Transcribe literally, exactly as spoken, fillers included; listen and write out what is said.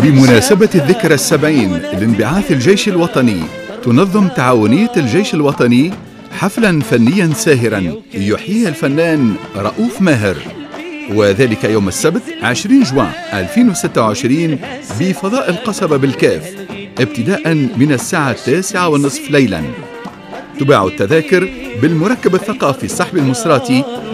بمناسبة الذكرى السبعين لانبعاث الجيش الوطني، تنظم تعاونية الجيش الوطني حفلا فنيا ساهرا يحييه الفنان رؤوف ماهر، وذلك يوم السبت عشرين جوان ألفين وستة وعشرين بفضاء القصبة بالكاف، ابتداء من الساعة التاسعة والنصف ليلا. تباع التذاكر بالمركب الثقافي الصحبي المصراتي